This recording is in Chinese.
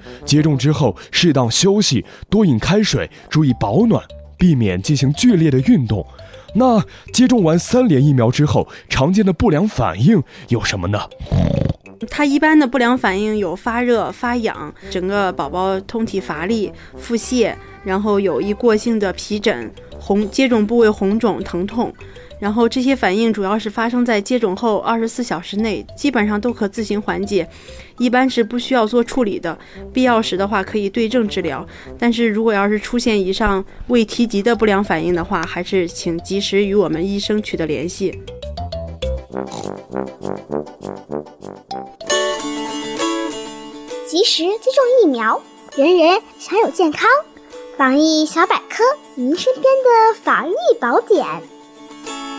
接种之后适当休息，多饮开水，注意保暖，避免进行剧烈的运动。那接种完3联疫苗之后，常见的不良反应有什么呢？ 它一般的不良反应有发热、发痒，整个宝宝通体乏力、腹泻，然后有一过性的皮疹、接种部位红肿、疼痛。然后这些反应主要是发生在接种后24小时内，基本上都可自行缓解，一般是不需要做处理的，必要时的话可以对症治疗。但是如果要是出现以上未提及的不良反应的话，还是请及时与我们医生取得联系。 及时接种疫苗，人人享有健康。防疫小百科，您身边的防疫宝典。